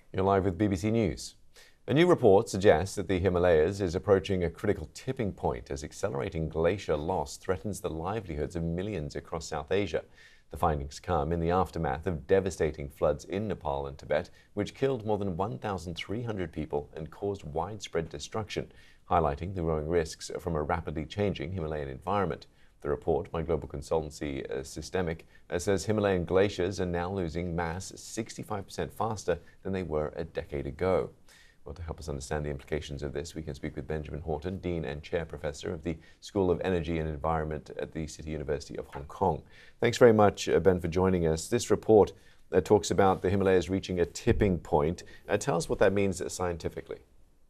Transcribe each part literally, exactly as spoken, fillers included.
You're live with B B C News. A new report suggests that the Himalayas is approaching a critical tipping point as accelerating glacier loss threatens the livelihoods of millions across South Asia. The findings come in the aftermath of devastating floods in Nepal and Tibet, which killed more than one thousand three hundred people and caused widespread destruction, highlighting the growing risks from a rapidly changing Himalayan environment. The report by global consultancy uh, Systemic uh, says Himalayan glaciers are now losing mass sixty-five percent faster than they were a decade ago. Well, to help us understand the implications of this, we can speak with Benjamin Horton, Dean and Chair Professor of the School of Energy and Environment at the City University of Hong Kong. Thanks very much, uh, Ben, for joining us. This report uh, talks about the Himalayas reaching a tipping point. Uh, tell us what that means scientifically.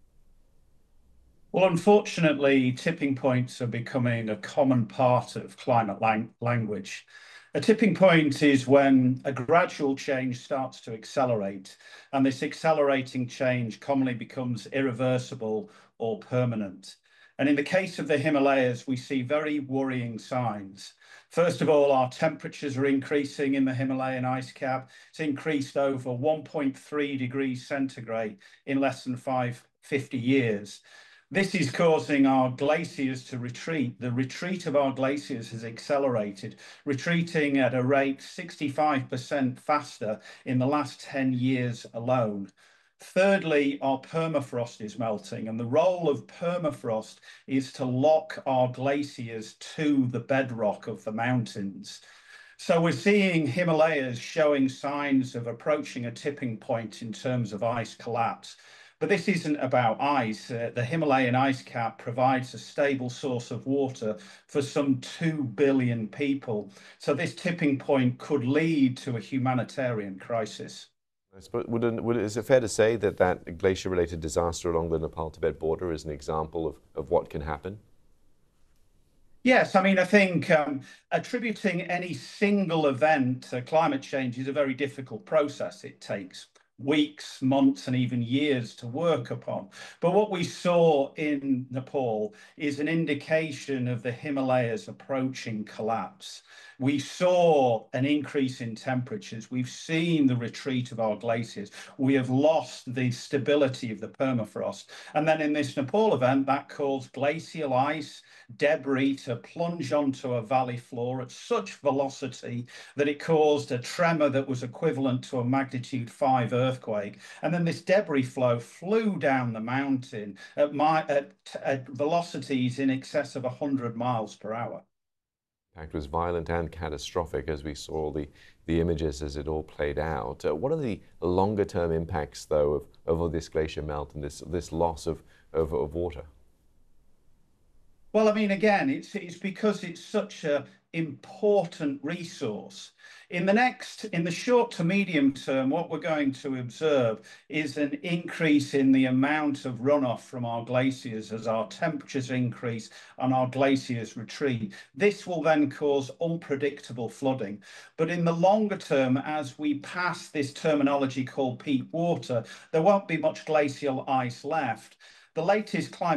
Well, unfortunately, tipping points are becoming a common part of climate lang language. A tipping point is when a gradual change starts to accelerate, and this accelerating change commonly becomes irreversible or permanent. And in the case of the Himalayas, we see very worrying signs. First of all, our temperatures are increasing in the Himalayan ice cap. It's increased over one point three degrees centigrade in less than five, fifty years. This is causing our glaciers to retreat. The retreat of our glaciers has accelerated, retreating at a rate sixty-five percent faster in the last ten years alone. Thirdly, our permafrost is melting, and the role of permafrost is to lock our glaciers to the bedrock of the mountains. So we're seeing Himalayas showing signs of approaching a tipping point in terms of ice collapse. But this isn't about ice. Uh, the Himalayan ice cap provides a stable source of water for some two billion people. So this tipping point could lead to a humanitarian crisis. Would, would, is it fair to say that that glacier-related disaster along the Nepal-Tibet border is an example of, of what can happen? Yes, I mean, I think um, attributing any single event to climate change is a very difficult process. It takes weeks, months, and even years to work upon. But what we saw in Nepal is an indication of the Himalayas approaching collapse. We saw an increase in temperatures. We've seen the retreat of our glaciers. We have lost the stability of the permafrost. And then in this Nepal event, that caused glacial ice, debris to plunge onto a valley floor at such velocity that it caused a tremor that was equivalent to a magnitude five earthquake. And then this debris flow flew down the mountain at, my, at, at velocities in excess of one hundred miles per hour. The impact was violent and catastrophic, as we saw the, the images as it all played out. Uh, what are the longer term impacts, though, of, of all this glacier melt and this, this loss of, of, of water? Well, I mean, again, it's, it's because it's such an important resource. In the next, in the short to medium term, what we're going to observe is an increase in the amount of runoff from our glaciers as our temperatures increase and our glaciers retreat. This will then cause unpredictable flooding. But in the longer term, as we pass this terminology called peak water, there won't be much glacial ice left. The latest climate